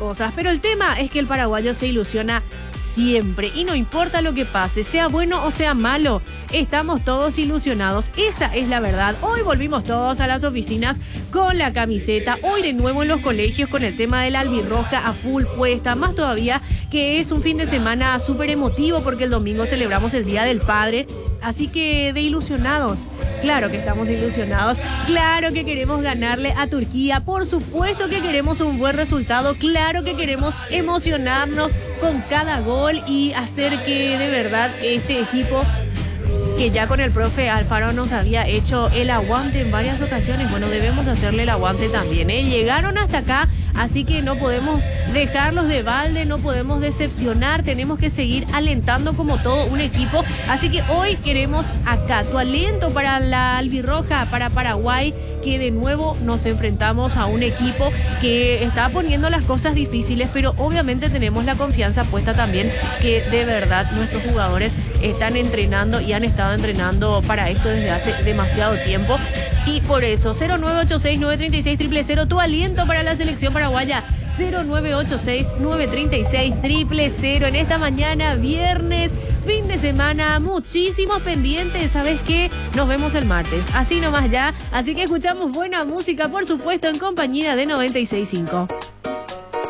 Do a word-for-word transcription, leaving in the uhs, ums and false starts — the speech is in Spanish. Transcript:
cosas, pero el tema es que el paraguayo se ilusiona siempre y no importa lo que pase, sea bueno o sea malo, estamos todos ilusionados. Esa es la verdad. Hoy volvimos todos a las oficinas con la camiseta, hoy de nuevo en los colegios con el tema de la albirroja a full puesta, más todavía que es un fin de semana súper emotivo porque el domingo celebramos el Día del Padre, así que de ilusionados. Claro que estamos ilusionados, claro que queremos ganarle a Turquía, por supuesto que queremos un buen resultado, claro que queremos emocionarnos con cada gol y hacer que de verdad este equipo, que ya con el profe Alfaro nos había hecho el aguante en varias ocasiones, bueno, debemos hacerle el aguante también, ¿eh? Llegaron hasta acá, así que no podemos dejarlos de balde, no podemos decepcionar, tenemos que seguir alentando como todo un equipo, así que hoy queremos acá tu aliento para la albirroja, para Paraguay, que de nuevo nos enfrentamos a un equipo que está poniendo las cosas difíciles, pero obviamente tenemos la confianza puesta también que de verdad nuestros jugadores están entrenando y han estado entrenando para esto desde hace demasiado tiempo. Y por eso, cero nueve ocho seis, nueve tres seis, cero cero cero, tu aliento para la selección paraguaya, cero nueve ocho seis, nueve tres seis, cero cero cero. En esta mañana, viernes, fin de semana, muchísimos pendientes. ¿Sabes qué? Nos vemos el martes. Así nomás ya. Así que escuchamos buena música, por supuesto, en compañía de noventa y seis punto cinco.